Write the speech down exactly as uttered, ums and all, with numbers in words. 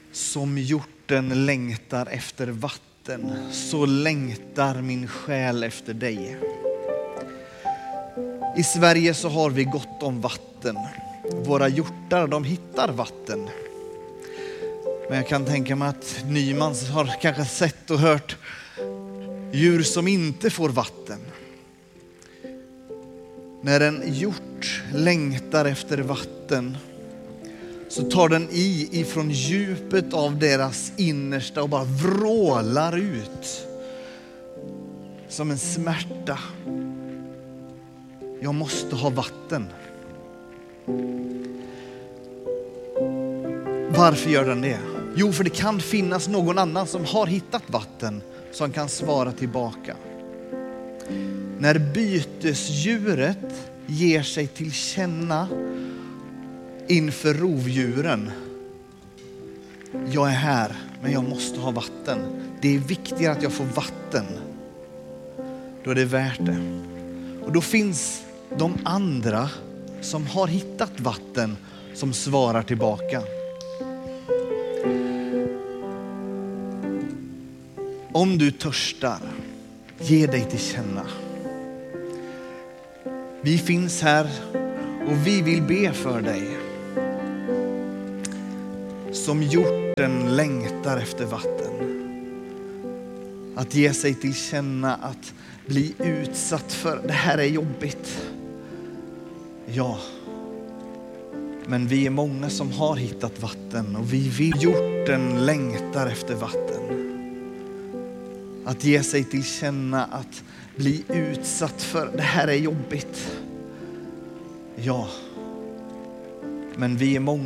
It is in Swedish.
Som hjorten längtar efter vatten, så längtar min själ efter dig. I Sverige så har vi gott om vatten. Våra hjortar, de hittar vatten. Men jag kan tänka mig att Nymans har kanske sett och hört djur som inte får vatten. När en hjort längtar efter vatten så tar den i ifrån djupet av deras innersta och bara vrålar ut som en smärta. Jag måste ha vatten. Varför gör den det? Jo, för det kan finnas någon annan som har hittat vatten som kan svara tillbaka. När bytesdjuret ger sig till känna inför rovdjuren. Jag är här, men jag måste ha vatten. Det är viktigare att jag får vatten. Då är det värt det. Och då finns de andra som har hittat vatten som svarar tillbaka. Om du törstar, ge dig till känna. Vi finns här och vi vill be för dig. Som hjorten längtar efter vatten. Att ge sig till känna, att bli utsatt för det här är jobbigt. Ja, men vi är många som har hittat vatten och vi vill. Hjorten längtar efter vatten. Att ge sig till känna, att bli utsatt för det här är jobbigt. Ja, men vi är många.